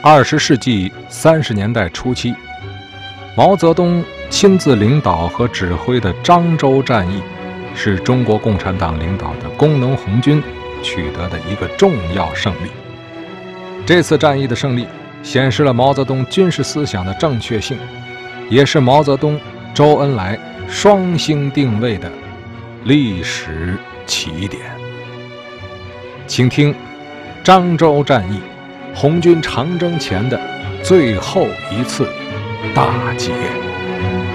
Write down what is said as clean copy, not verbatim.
20世纪30年代初期，毛泽东亲自领导和指挥的漳州战役，是中国共产党领导的工农红军取得的一个重要胜利。这次战役的胜利显示了毛泽东军事思想的正确性，也是毛泽东、周恩来双星定位的历史起点。请听漳州战役，红军长征前的最后一次大捷。